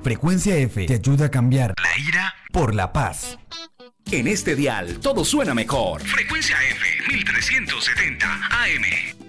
Frecuencia F te ayuda a cambiar la ira por la paz. En este dial todo suena mejor. Frecuencia F 1370 AM.